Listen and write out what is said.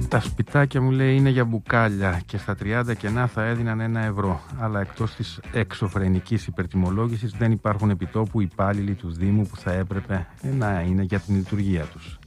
Τα σπιτάκια μου, λέει, είναι για μπουκάλια και στα 30 κενά θα έδιναν 1 ευρώ. Αλλά εκτός της εξωφρενικής υπερτιμολόγησης δεν υπάρχουν επιτόπου υπάλληλοι του Δήμου που θα έπρεπε να είναι για την λειτουργία τους.